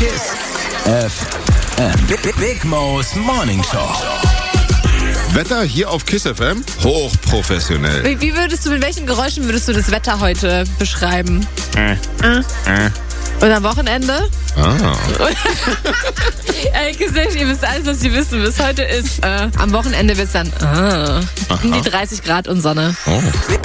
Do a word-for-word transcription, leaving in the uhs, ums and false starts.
Kiss F M. Big, Big Mo's Morning Show. Wetter hier auf Kiss F M, hochprofessionell. Wie, wie würdest du, mit welchen Geräuschen würdest du das Wetter heute beschreiben? Äh. Äh. Äh. Und am Wochenende? Ah. Ey, Kiss, ihr wisst alles, was ihr wissen müsst. Heute ist, äh, am Wochenende wird es dann, ah, um die dreißig Grad und Sonne. Oh.